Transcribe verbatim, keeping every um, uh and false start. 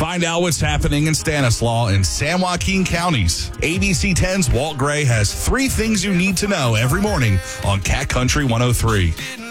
Find out what's happening in Stanislaus and San Joaquin counties. A B C ten's Walt Gray has three things you need to know every morning on Cat Country one oh three.